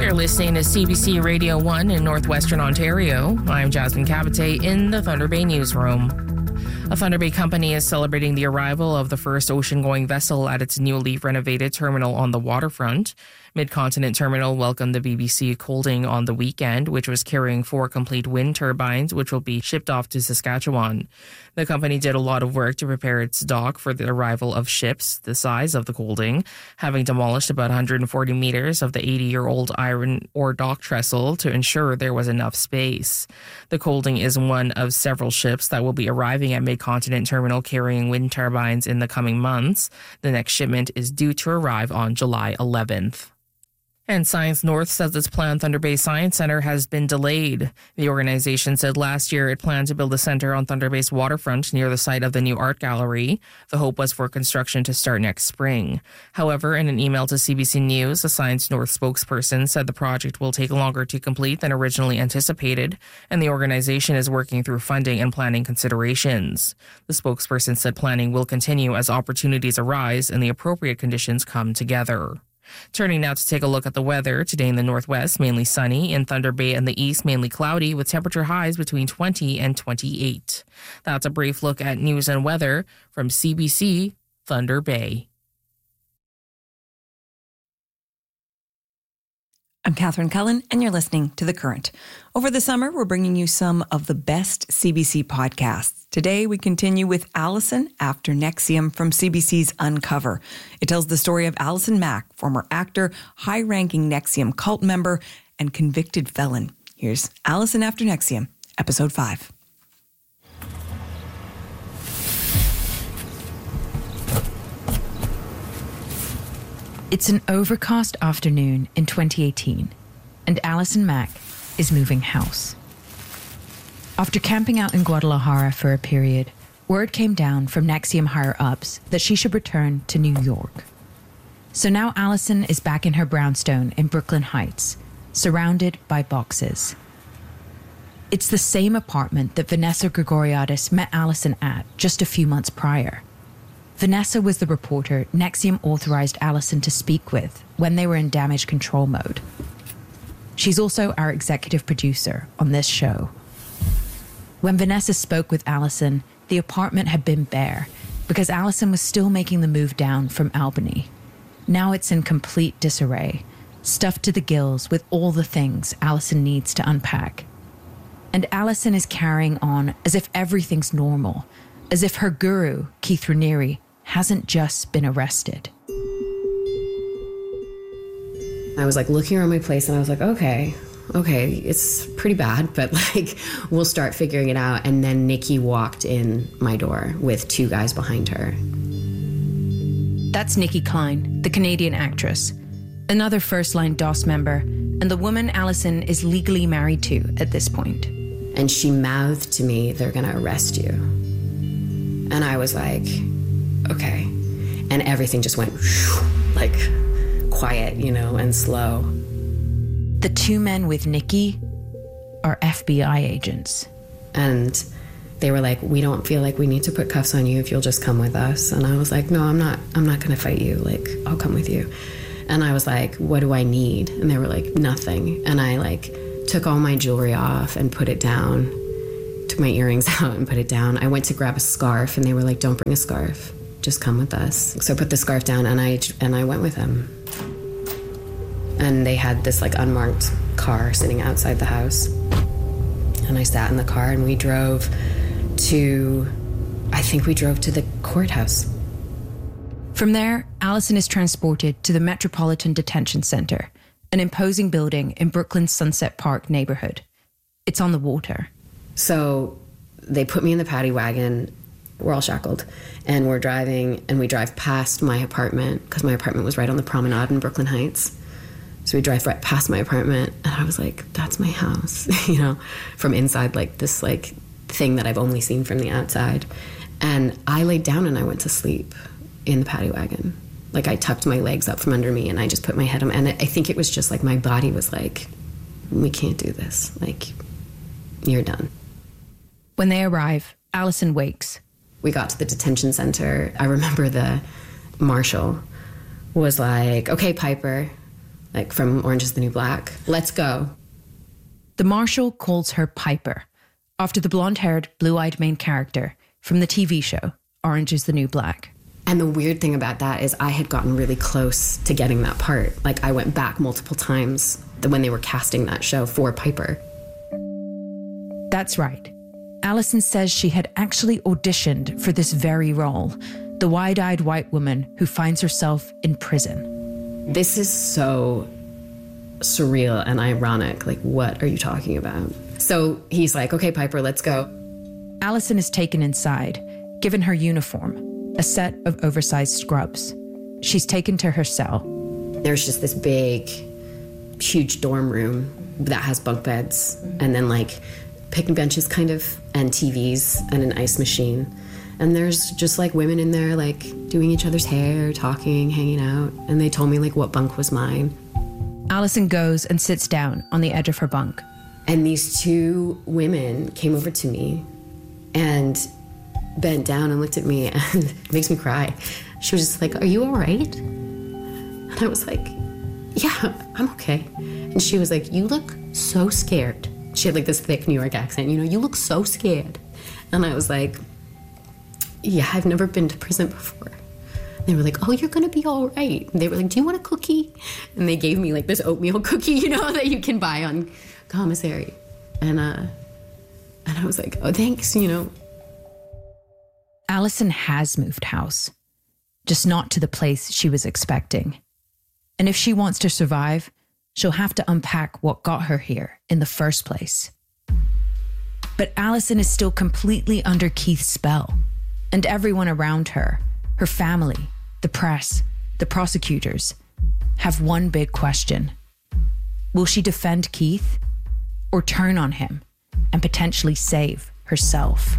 You're listening to CBC Radio 1 in Northwestern Ontario. I'm Jasmine Cabate in the Thunder Bay newsroom. A Thunder Bay company is celebrating the arrival of the first ocean-going vessel at its newly renovated terminal on the waterfront. Mid-Continent Terminal welcomed the BBC Colding on the weekend, which was carrying 4 complete wind turbines, which will be shipped off to Saskatchewan. The company did a lot of work to prepare its dock for the arrival of ships the size of the Colding, having demolished about 140 meters of the 80-year-old iron ore dock trestle to ensure there was enough space. The Colding is one of several ships that will be arriving at Mid-Continent Terminal carrying wind turbines in the coming months. The next shipment is due to arrive on July 11th. And Science North says its planned Thunder Bay Science Centre has been delayed. The organization said last year it planned to build a centre on Thunder Bay's waterfront near the site of the new art gallery. The hope was for construction to start next spring. However, in an email to CBC News, a Science North spokesperson said the project will take longer to complete than originally anticipated, and the organization is working through funding and planning considerations. The spokesperson said planning will continue as opportunities arise and the appropriate conditions come together. Turning now to take a look at the weather. Today in the northwest, mainly sunny. In Thunder Bay and the east, mainly cloudy with temperature highs between 20 and 28. That's a brief look at news and weather from CBC Thunder Bay. I'm Catherine Cullen, and you're listening to The Current. Over the summer, we're bringing you some of the best CBC podcasts. Today, we continue with Alison After NXIVM from CBC's Uncover. It tells the story of Alison Mack, former actor, high-ranking NXIVM cult member, and convicted felon. Here's Alison After NXIVM, Episode 5. It's an overcast afternoon in 2018, and Alison Mack is moving house. After camping out in Guadalajara for a period, word came down from NXIVM higher-ups that she should return to New York. So now Alison is back in her brownstone in Brooklyn Heights, surrounded by boxes. It's the same apartment that Vanessa Grigoriadis met Alison at just a few months prior. Vanessa was the reporter NXIVM authorized Alison to speak with when they were in damage control mode. She's also our executive producer on this show. When Vanessa spoke with Alison, the apartment had been bare because Alison was still making the move down from Albany. Now it's in complete disarray, stuffed to the gills with all the things Alison needs to unpack. And Alison is carrying on as if everything's normal, as if her guru, Keith Raniere, hasn't just been arrested. I was looking around my place and I was like, okay, it's pretty bad, but we'll start figuring it out. And then Nikki walked in my door with 2 guys behind her. That's Nikki Klein, the Canadian actress, another first-line DOS member, and the woman Alison is legally married to at this point. And she mouthed to me, "They're gonna arrest you." And I was like, okay. And everything just went quiet, and slow. The 2 men with Nikki are FBI agents. And they were like, "We don't feel like we need to put cuffs on you if you'll just come with us." And I was like, "No, I'm not gonna fight you. I'll come with you." And I was like, "What do I need?" And they were like, "Nothing." And I took all my jewelry off and put it down, took my earrings out and put it down. I went to grab a scarf and they were like, "Don't bring a scarf. Just come with us." So I put the scarf down and I went with them. And they had this unmarked car sitting outside the house. And I sat in the car and we drove to the courthouse. From there, Alison is transported to the Metropolitan Detention Center, an imposing building in Brooklyn's Sunset Park neighborhood. It's on the water. So they put me in the paddy wagon. We're all shackled. And we're driving, and we drive past my apartment, because my apartment was right on the promenade in Brooklyn Heights. So we drive right past my apartment, and I was like, that's my house, from inside, this thing that I've only seen from the outside. And I laid down and I went to sleep in the paddy wagon. I tucked my legs up from under me and I just put my head on, and I think it was just my body was like, we can't do this. You're done. When they arrive, Alison wakes. We got to the detention center. I remember the marshal was like, "Okay, Piper, like from Orange is the New Black. Let's go. The marshal calls her Piper, after the blonde-haired, blue-eyed main character from the TV show Orange is the New Black. And the weird thing about that is I had gotten really close to getting that part. Like, I went back multiple times when they were casting that show for Piper. That's right. Allison says she had actually auditioned for this very role, the wide-eyed white woman who finds herself in prison. This is so surreal and ironic. Like, what are you talking about? So he's like, okay, Piper, let's go. Allison is taken inside, given her uniform, a set of oversized scrubs. She's taken to her cell. There's just this big, huge dorm room that has bunk beds and then like picnic benches kind of, and TVs and an ice machine. And there's just like women in there like doing each other's hair, talking, hanging out. And they told me like what bunk was mine. Allison goes and sits down on the edge of her bunk. And these two women came over to me and bent down and looked at me, and it makes me cry. She was just like, "Are you all right?" And I was like, "Yeah, I'm okay." And she was like, "You look so scared." She had like this thick New York accent, "You look so scared." And I was like, "Yeah, I've never been to prison before." And they were like, "Oh, you're gonna be all right." And they were like, "Do you want a cookie?" And they gave me like this oatmeal cookie, that you can buy on commissary. And I was like, "Oh, thanks, Allison has moved house, just not to the place she was expecting. And if she wants to survive, she'll have to unpack what got her here in the first place. But Allison is still completely under Keith's spell, and everyone around her, her family, the press, the prosecutors, have one big question. Will she defend Keith or turn on him and potentially save herself?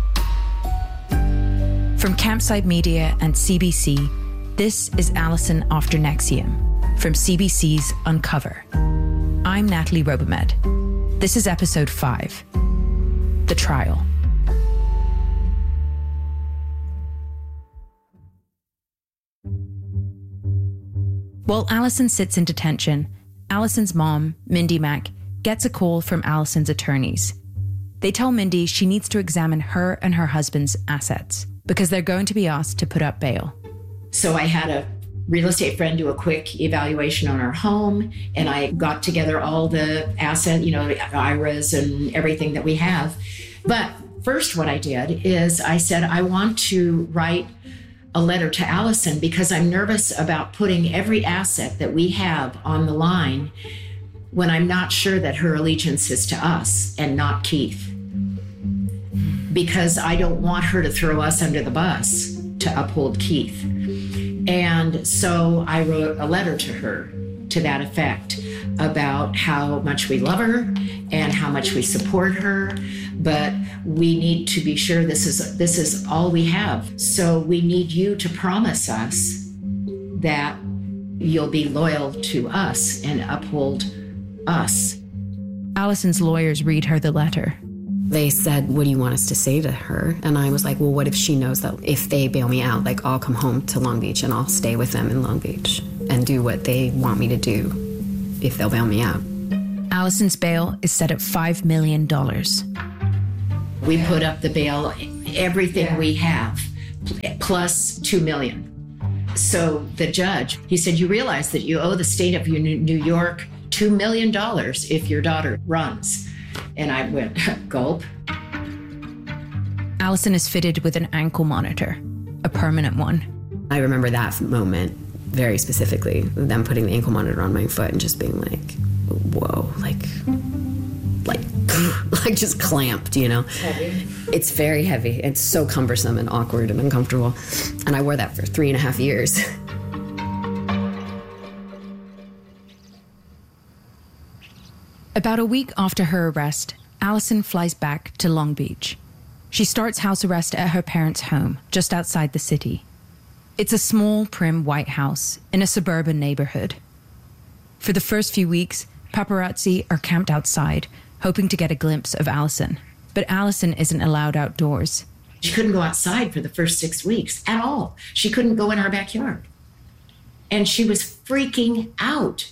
From Campside Media and CBC, this is Allison After NXIVM from CBC's Uncover. I'm Natalie Robomed. This is episode 5, The Trial. While Allison sits in detention, Allison's mom, Mindy Mack, gets a call from Allison's attorneys. They tell Mindy she needs to examine her and her husband's assets because they're going to be asked to put up bail. So I had a real estate friend do a quick evaluation on our home, and I got together all the asset, IRAs and everything that we have. But first what I did is I said, I want to write a letter to Allison because I'm nervous about putting every asset that we have on the line when I'm not sure that her allegiance is to us and not Keith. Because I don't want her to throw us under the bus to uphold Keith. And so I wrote a letter to her to that effect about how much we love her and how much we support her, but we need to be sure this is all we have. So we need you to promise us that you'll be loyal to us and uphold us. Allison's lawyers read her the letter. They said, "What do you want us to say to her?" And I was like, well, what if she knows that if they bail me out, like I'll come home to Long Beach and I'll stay with them in Long Beach and do what they want me to do if they'll bail me out. Allison's bail is set at $5 million. We put up the bail, everything we have, plus $2 million. So the judge, he said, you realize that you owe the state of New York $2 million if your daughter runs. And I went, gulp. Allison is fitted with an ankle monitor, a permanent one. I remember that moment very specifically, them putting the ankle monitor on my foot and just being like, whoa, like just clamped, Heavy. It's very heavy. It's so cumbersome and awkward and uncomfortable. And I wore that for 3.5 years. About a week after her arrest, Allison flies back to Long Beach. She starts house arrest at her parents' home, just outside the city. It's a small, prim white house in a suburban neighborhood. For the first few weeks, paparazzi are camped outside, hoping to get a glimpse of Allison. But Allison isn't allowed outdoors. She couldn't go outside for the first 6 weeks at all. She couldn't go in our backyard. And she was freaking out.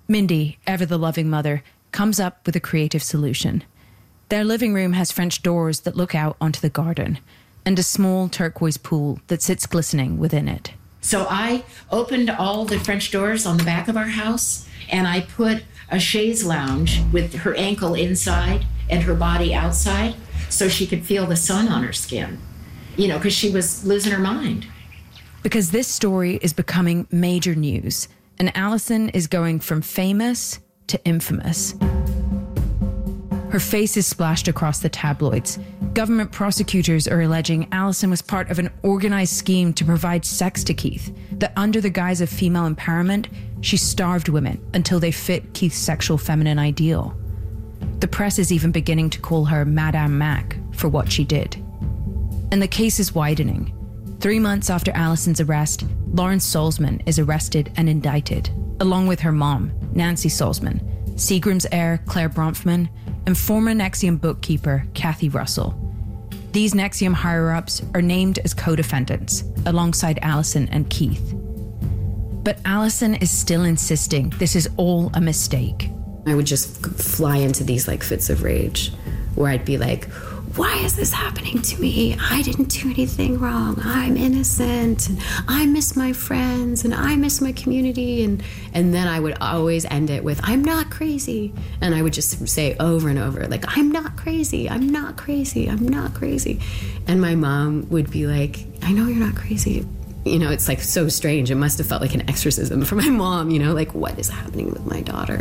Mindy, ever the loving mother, comes up with a creative solution. Their living room has French doors that look out onto the garden and a small turquoise pool that sits glistening within it. So I opened all the French doors on the back of our house, and I put a chaise lounge with her ankle inside and her body outside so she could feel the sun on her skin, because she was losing her mind. Because this story is becoming major news, and Alison is going from famous to infamous. Her face is splashed across the tabloids. Government prosecutors are alleging Alison was part of an organized scheme to provide sex to Keith, that under the guise of female empowerment, she starved women until they fit Keith's sexual feminine ideal. The press is even beginning to call her Madame Mac for what she did. And the case is widening. 3 months after Alison's arrest, Lauren Salzman is arrested and indicted, along with her mom, Nancy Salzman, Seagram's heir, Claire Bronfman, and former NXIVM bookkeeper, Kathy Russell. These NXIVM higher-ups are named as co-defendants, alongside Alison and Keith. But Alison is still insisting this is all a mistake. I would just fly into these fits of rage where I'd be like, why is this happening to me? I didn't do anything wrong. I'm innocent. And I miss my friends and I miss my community. And then I would always end it with, I'm not crazy. And I would just say over and over, I'm not crazy. I'm not crazy. I'm not crazy. And my mom would be like, I know you're not crazy. It's so strange. It must have felt like an exorcism for my mom, what is happening with my daughter?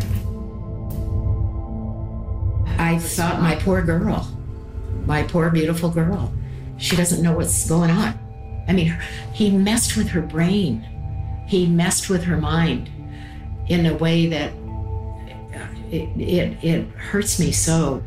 I thought, my poor girl. My poor, beautiful girl. She doesn't know what's going on. I mean, he messed with her brain. He messed with her mind in a way that it hurts me so.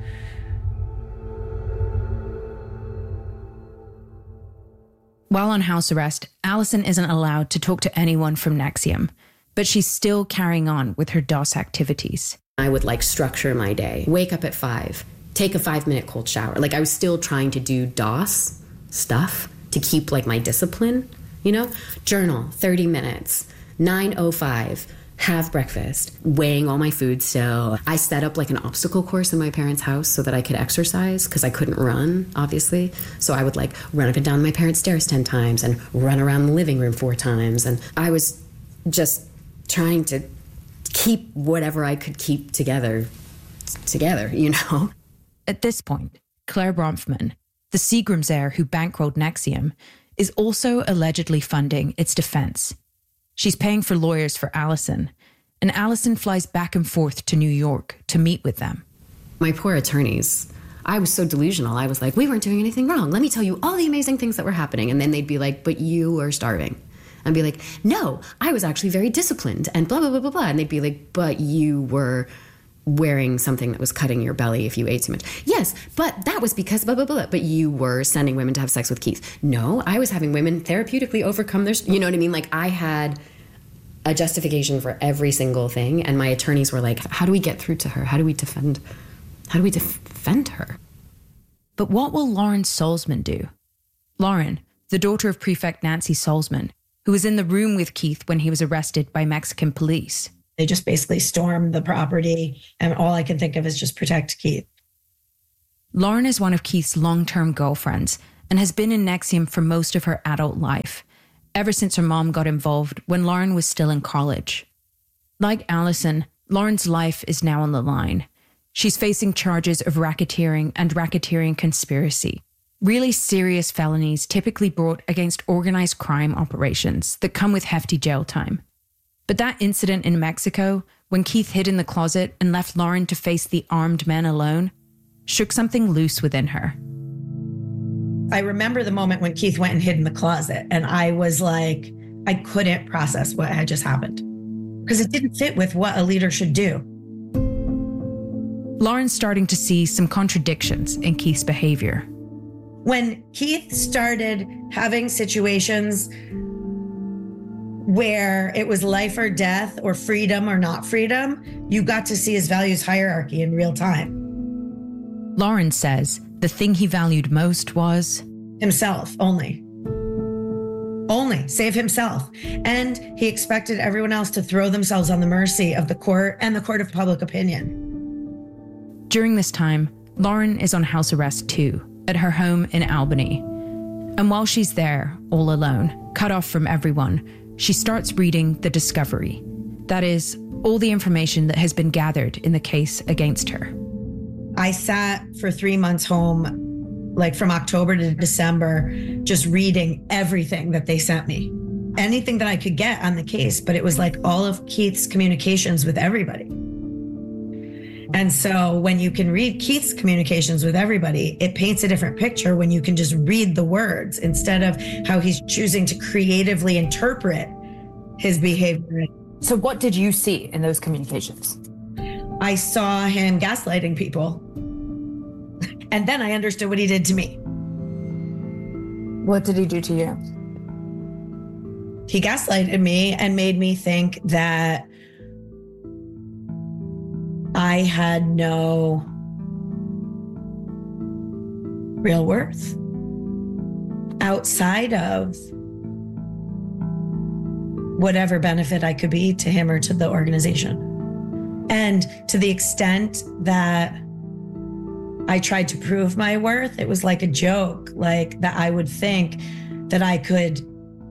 While on house arrest, Alison isn't allowed to talk to anyone from NXIVM, but she's still carrying on with her DOS activities. I would structure my day, wake up at 5, take a 5-minute cold shower. I was still trying to do DOS stuff to keep my discipline, Journal, 30 minutes, 9:05, have breakfast, weighing all my food still. I set up an obstacle course in my parents' house so that I could exercise because I couldn't run, obviously. So I would run up and down my parents' stairs 10 times and run around the living room 4 times. And I was just trying to keep whatever I could keep together. At this point, Claire Bronfman, the Seagram's heir who bankrolled NXIVM, is also allegedly funding its defense. She's paying for lawyers for Alison, and Alison flies back and forth to New York to meet with them. My poor attorneys. I was so delusional. I was like, we weren't doing anything wrong. Let me tell you all the amazing things that were happening. And then they'd be like, but you were starving. I'd be like, no, I was actually very disciplined and blah, blah, blah, blah, blah. And they'd be like, but you were wearing something that was cutting your belly if you ate too much. Yes, but that was because blah, blah, blah. But you were sending women to have sex with Keith. No, I was having women therapeutically overcome their, you know what I mean? I had a justification for every single thing. And my attorneys were like, how do we get through to her? How do we defend her? But what will Lauren Salzman do? Lauren, the daughter of Prefect Nancy Salzman, who was in the room with Keith when he was arrested by Mexican police. They just basically stormed the property, and all I can think of is just protect Keith. Lauren is one of Keith's long-term girlfriends and has been in NXIVM for most of her adult life, ever since her mom got involved when Lauren was still in college. Like Alison, Lauren's life is now on the line. She's facing charges of racketeering and racketeering conspiracy, really serious felonies typically brought against organized crime operations that come with hefty jail time. But that incident in Mexico, when Keith hid in the closet and left Lauren to face the armed men alone, shook something loose within her. I remember the moment when Keith went and hid in the closet, and I was like, I couldn't process what had just happened because it didn't fit with what a leader should do. Lauren's starting to see some contradictions in Keith's behavior. When Keith started having situations where it was life or death or freedom or not freedom, you got to see his values hierarchy in real time. Lauren says the thing he valued most was himself only. only save himself. And he expected everyone else to throw themselves on the mercy of the court and the court of public opinion. During this time, Lauren is on house arrest too, at her home in Albany. And while she's there, all alone, cut off from everyone, she starts reading the discovery. That is, all the information that has been gathered in the case against her. I sat for 3 months home, like from October to December, just reading everything that they sent me. Anything that I could get on the case, but it was like all of Keith's communications with everybody. And so when you can read Keith's communications with everybody, it paints a different picture when you can just read the words instead of how he's choosing to creatively interpret his behavior. So what did you see in those communications? I saw him gaslighting people. And then I understood what he did to me. What did he do to you? He gaslighted me and made me think that I had no real worth outside of whatever benefit I could be to him or to the organization. And to the extent that I tried to prove my worth, it was like a joke, like that I would think that I could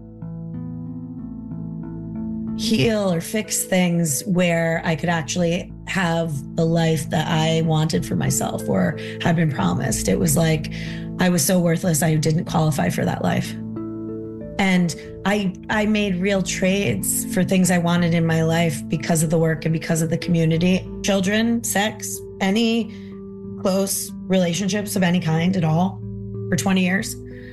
heal or fix things where I could actually have the life that I wanted for myself or had been promised. It was like I was so worthless, I didn't qualify for that life. And I made real trades for things I wanted in my life because of the work and because of the community. Children, sex, any close relationships of any kind at all for 20 years.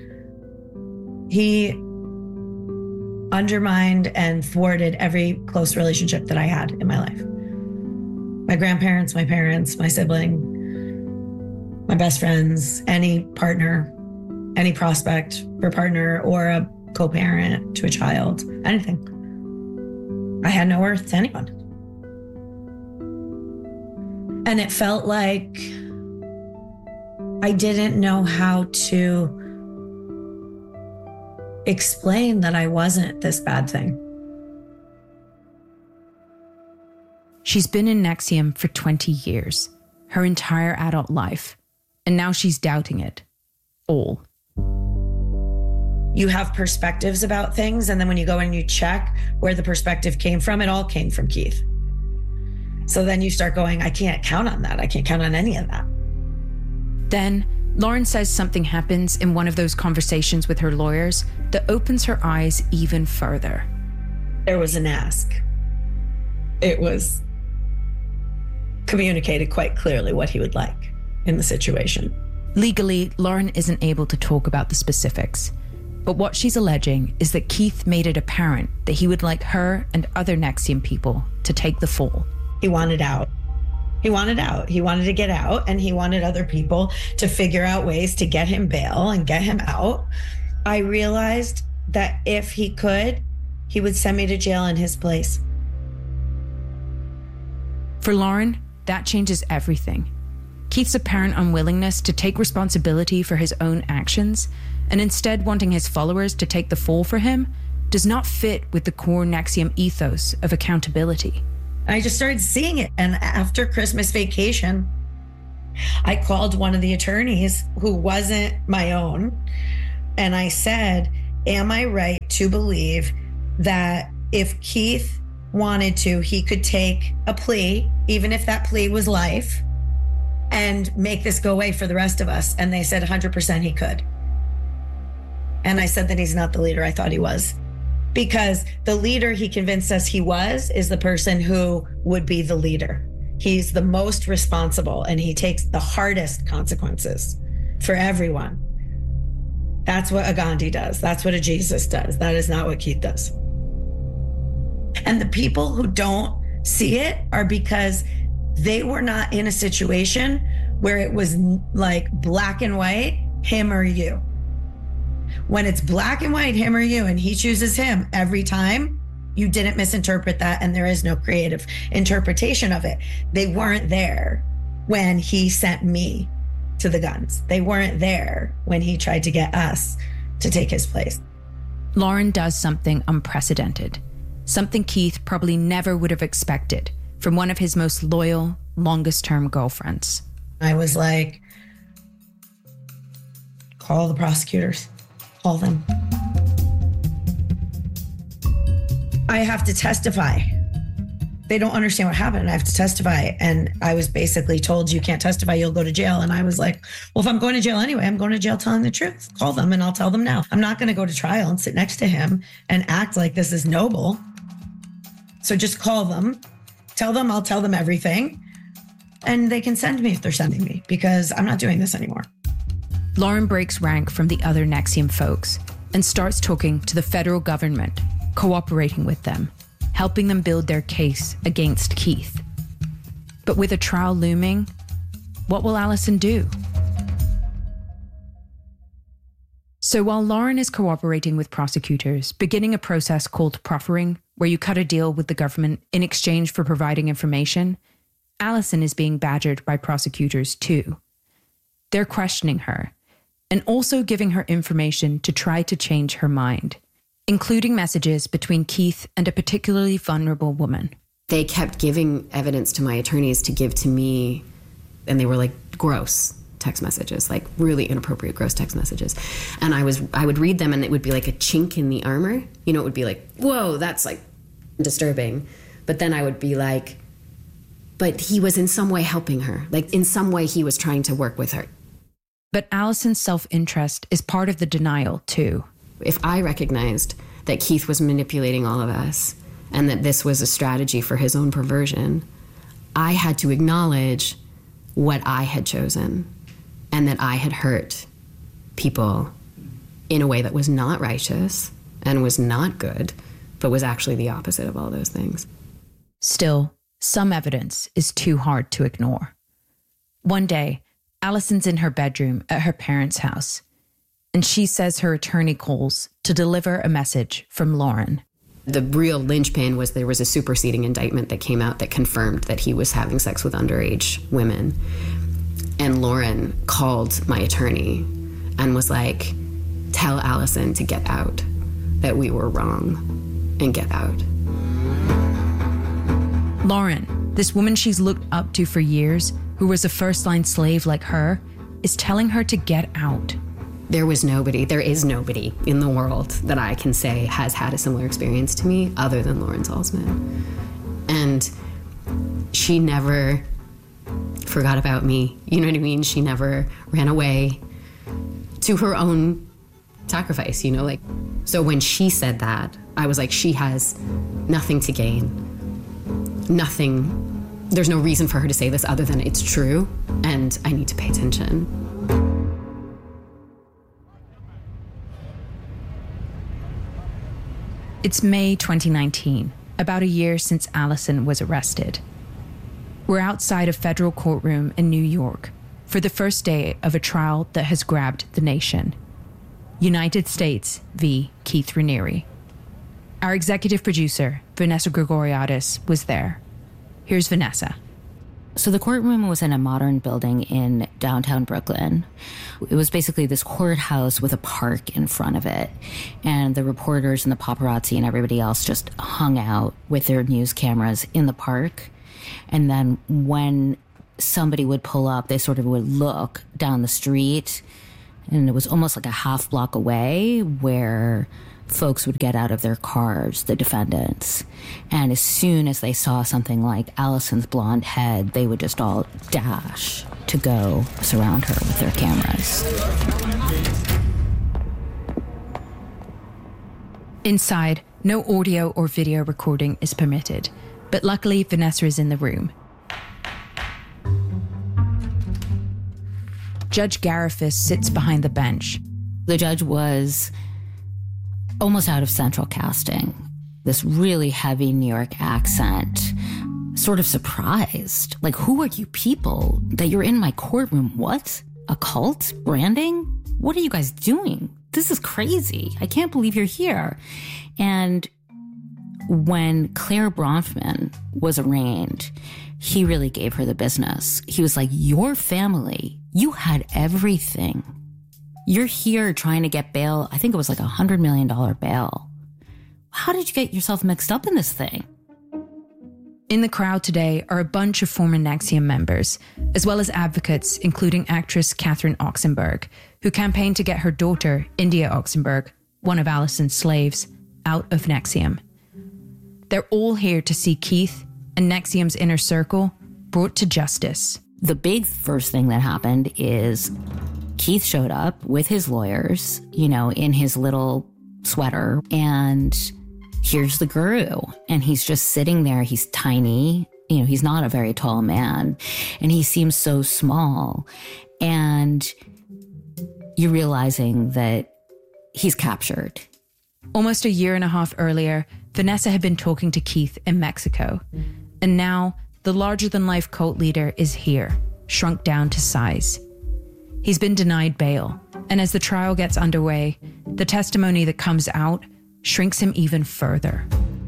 He undermined and thwarted every close relationship that I had in my life. My grandparents, my parents, my sibling, my best friends, any partner, any prospect for partner or a co-parent to a child, anything. I had no worth to anyone. And it felt like I didn't know how to explain that I wasn't this bad thing. She's been in NXIVM for 20 years, her entire adult life, and now she's doubting it all. You have perspectives about things, and then when you go and you check where the perspective came from, it all came from Keith. So then you start going, I can't count on that. I can't count on any of that. Then Lauren says something happens in one of those conversations with her lawyers that opens her eyes even further. There was an ask. It was communicated quite clearly what he would like in the situation. Legally, Lauren isn't able to talk about the specifics. But what she's alleging is that Keith made it apparent that he would like her and other NXIVM people to take the fall. He wanted out. He wanted out. He wanted to get out, and he wanted other people to figure out ways to get him bail and get him out. I realized that if he could, he would send me to jail in his place. For Lauren, that changes everything. Keith's apparent unwillingness to take responsibility for his own actions, and instead wanting his followers to take the fall for him, does not fit with the core NXIVM ethos of accountability. I just started seeing it. And after Christmas vacation, I called one of the attorneys who wasn't my own. And I said, am I right to believe that if Keith wanted to, he could take a plea, even if that plea was life, and make this go away for the rest of us? And they said 100% he could. And I said that he's not the leader I thought he was. Because the leader he convinced us he was is the person who would be the leader. He's the most responsible, and he takes the hardest consequences for everyone. That's what a Gandhi does. That's what a Jesus does. That is not what Keith does. And the people who don't see it are because they were not in a situation where it was like black and white, him or you. When it's black and white, him or you, and he chooses him every time, you didn't misinterpret that, and there is no creative interpretation of it. They weren't there when he sent me to the guns. They weren't there when he tried to get us to take his place. Lauren does something unprecedented, something Keith probably never would have expected from one of his most loyal, longest-term girlfriends. I was like, call the prosecutors. Call them. I have to testify. They don't understand what happened. I have to testify. And I was basically told, you can't testify, you'll go to jail. And I was like, well, if I'm going to jail anyway, I'm going to jail telling the truth. Call them and I'll tell them now. I'm not going to go to trial and sit next to him and act like this is noble. So just call them, tell them I'll tell them everything. And they can send me if they're sending me, because I'm not doing this anymore. Lauren breaks rank from the other NXIVM folks and starts talking to the federal government, cooperating with them, helping them build their case against Keith. But with a trial looming, what will Allison do? So while Lauren is cooperating with prosecutors, beginning a process called proffering, where you cut a deal with the government in exchange for providing information, Allison is being badgered by prosecutors too. They're questioning her and also giving her information to try to change her mind, including messages between Keith and a particularly vulnerable woman. They kept giving evidence to my attorneys to give to me, and they were like gross text messages, like really inappropriate, gross text messages. And I would read them and it would be like a chink in the armor. You know, it would be like, whoa, that's like disturbing. But then I would be like, but he was in some way helping her. Like in some way he was trying to work with her. But Allison's self-interest is part of the denial too. If I recognized that Keith was manipulating all of us and that this was a strategy for his own perversion, I had to acknowledge what I had chosen and that I had hurt people in a way that was not righteous and was not good, but was actually the opposite of all those things. Still, some evidence is too hard to ignore. One day, Allison's in her bedroom at her parents' house, and she says her attorney calls to deliver a message from Lauren. The real linchpin was there was a superseding indictment that came out that confirmed that he was having sex with underage women. And Lauren called my attorney and was like, tell Allison to get out, that we were wrong, and get out. Lauren, this woman she's looked up to for years, who was a first-line slave like her, is telling her to get out. There is nobody in the world that I can say has had a similar experience to me other than Lauren Salzman. And she never forgot about me. You know what I mean? She never ran away to her own sacrifice, you know? Like, so when she said that, I was like, she has nothing to gain. Nothing. There's no reason for her to say this other than it's true, and I need to pay attention. It's May 2019, about a year since Allison was arrested. We're outside a federal courtroom in New York for the first day of a trial that has grabbed the nation. United States v. Keith Raniere. Our executive producer, Vanessa Grigoriadis, was there. Here's Vanessa. So the courtroom was in a modern building in downtown Brooklyn. It was basically this courthouse with a park in front of it. And the reporters and the paparazzi and everybody else just hung out with their news cameras in the park. And then when somebody would pull up, they sort of would look down the street. And it was almost like a half block away where folks would get out of their cars, the defendants. And as soon as they saw something like Allison's blonde head, they would just all dash to go surround her with their cameras. Inside, no audio or video recording is permitted, but luckily Vanessa is in the room. Judge Garifas sits behind the bench. The judge was almost out of central casting. This really heavy New York accent, sort of surprised. Like, who are you people that you're in my courtroom? What? A cult? Branding? What are you guys doing? This is crazy. I can't believe you're here. And when Claire Bronfman was arraigned, he really gave her the business. He was like, your family, you had everything. You're here trying to get bail. I think it was like $100 million bail. How did you get yourself mixed up in this thing? In the crowd today are a bunch of former NXIVM members, as well as advocates, including actress Catherine Oxenberg, who campaigned to get her daughter, India Oxenberg, one of Alison's slaves, out of NXIVM. They're all here to see Keith and NXIVM's inner circle brought to justice. The big first thing that happened is Keith showed up with his lawyers, in his little sweater, and here's the guru. And he's just sitting there. He's tiny. He's not a very tall man. And he seems so small. And you're realizing that he's captured. Almost a year and a half earlier, Vanessa had been talking to Keith in Mexico. And now the larger-than-life cult leader is here, shrunk down to size. He's been denied bail. And as the trial gets underway, the testimony that comes out shrinks him even further.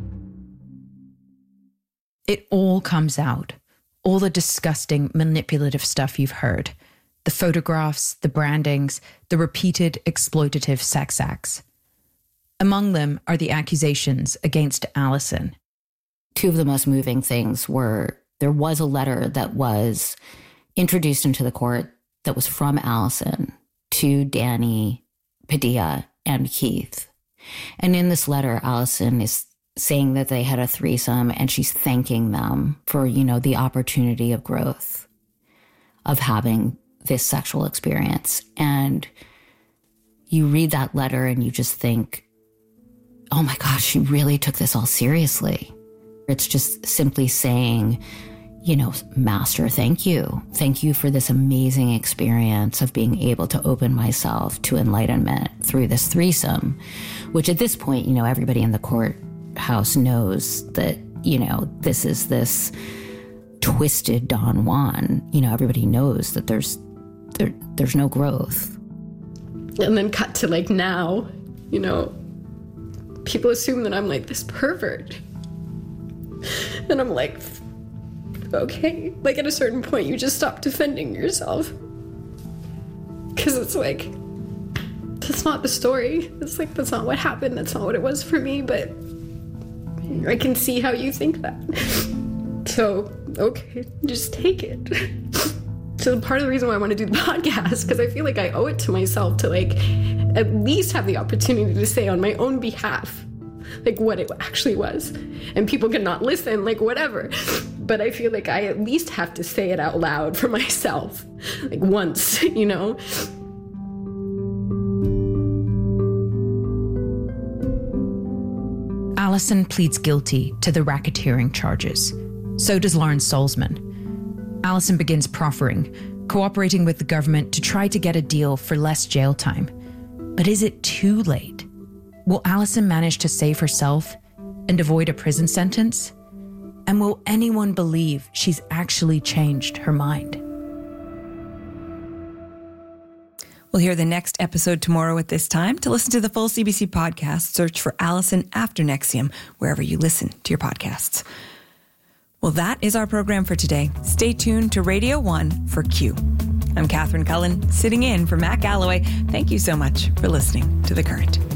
It all comes out. All the disgusting, manipulative stuff you've heard. The photographs, the brandings, the repeated exploitative sex acts. Among them are the accusations against Alison. Two of the most moving things were there was a letter that was introduced into the court that was from Alison to Danny, Padilla, and Keith. And in this letter, Alison is saying that they had a threesome, and she's thanking them for, the opportunity of growth, of having this sexual experience. And you read that letter and you just think, oh my gosh, she really took this all seriously. It's just simply saying, Master, thank you. Thank you for this amazing experience of being able to open myself to enlightenment through this threesome, which at this point, everybody in the courthouse knows that, this is this twisted Don Juan. Everybody knows that there's no growth. And then cut to now, people assume that I'm this pervert. And I'm okay. At a certain point, you just stop defending yourself. Because it's that's not the story. It's that's not what happened. That's not what it was for me, but I can see how you think that. So, okay, just take it. So part of the reason why I want to do the podcast, because I feel like I owe it to myself to at least have the opportunity to say on my own behalf, what it actually was. And people cannot listen, whatever. But I feel I at least have to say it out loud for myself, once, Alison pleads guilty to the racketeering charges. So does Lawrence Salzman. Alison begins proffering, cooperating with the government to try to get a deal for less jail time. But is it too late? Will Alison manage to save herself and avoid a prison sentence? And will anyone believe she's actually changed her mind? We'll hear the next episode tomorrow at this time. To listen to the full CBC podcast, search for Alison After NXIVM wherever you listen to your podcasts. Well, that is our program for today. Stay tuned to Radio 1 for Q. I'm Catherine Cullen, sitting in for Matt Galloway. Thank you so much for listening to The Current.